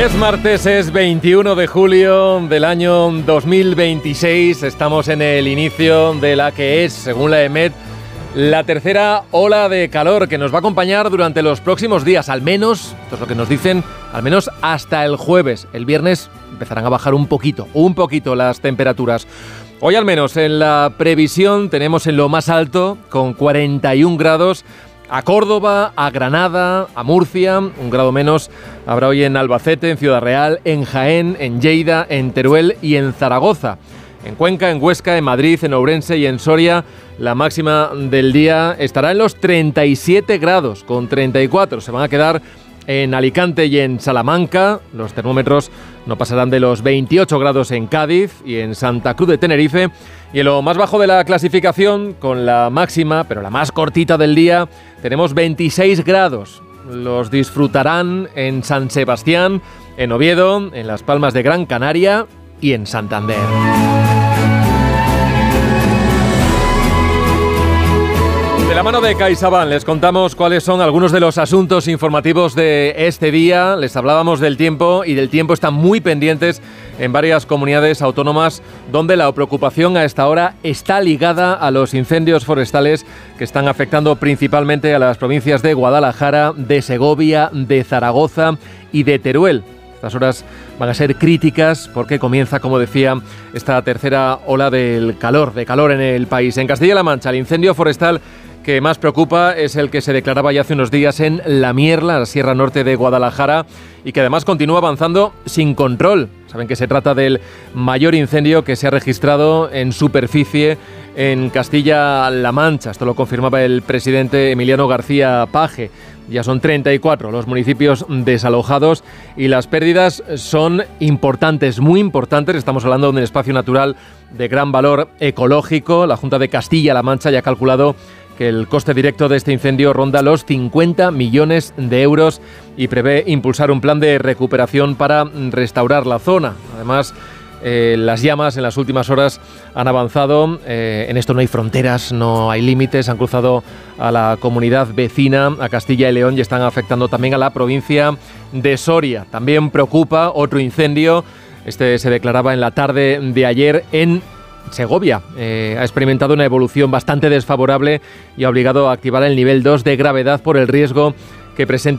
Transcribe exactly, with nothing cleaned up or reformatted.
Es martes, es veintiuno de julio del año dos mil veintiséis. Estamos en el inicio de la que es, según la EMET, la tercera ola de calor que nos va a acompañar durante los próximos días. Al menos, esto es lo que nos dicen, al menos hasta el jueves. El viernes empezarán a bajar un poquito, un poquito las temperaturas. Hoy al menos en la previsión tenemos en lo más alto, con cuarenta y un grados, a Córdoba, a Granada, a Murcia. Un grado menos habrá hoy en Albacete, en Ciudad Real, en Jaén, en Lleida, en Teruel y en Zaragoza. En Cuenca, en Huesca, en Madrid, en Ourense y en Soria, la máxima del día estará en los treinta y siete grados, con treinta y cuatro. Se van a quedar en Alicante y en Salamanca. Los termómetros no pasarán de los veintiocho grados en Cádiz y en Santa Cruz de Tenerife. Y en lo más bajo de la clasificación, con la máxima, pero la más cortita del día, tenemos veintiséis grados. Los disfrutarán en San Sebastián, en Oviedo, en Las Palmas de Gran Canaria y en Santander. De la mano de CaixaBank les contamos cuáles son algunos de los asuntos informativos de este día. Les hablábamos del tiempo y del tiempo están muy pendientes en varias comunidades autónomas donde la preocupación a esta hora está ligada a los incendios forestales que están afectando principalmente a las provincias de Guadalajara, de Segovia, de Zaragoza y de Teruel. Estas horas van a ser críticas porque comienza, como decía, esta tercera ola del calor, de calor en el país. En Castilla-La Mancha, el incendio forestal que más preocupa es el que se declaraba ya hace unos días en La Mierla, la Sierra Norte de Guadalajara, y que además continúa avanzando sin control. Saben que se trata del mayor incendio que se ha registrado en superficie en Castilla-La Mancha. Esto lo confirmaba el presidente Emiliano García Paje. Ya son treinta y cuatro los municipios desalojados y las pérdidas son importantes, muy importantes. Estamos hablando de un espacio natural de gran valor ecológico. La Junta de Castilla-La Mancha ya ha calculado que el coste directo de este incendio ronda los cincuenta millones de euros y prevé impulsar un plan de recuperación para restaurar la zona. Además, eh, las llamas en las últimas horas han avanzado. Eh, en esto no hay fronteras, no hay límites. Han cruzado a la comunidad vecina, a Castilla y León, y están afectando también a la provincia de Soria. También preocupa otro incendio. Este se declaraba en la tarde de ayer en Segovia. Eh, ha experimentado una evolución bastante desfavorable y ha obligado a activar el nivel dos de gravedad por el riesgo que presenta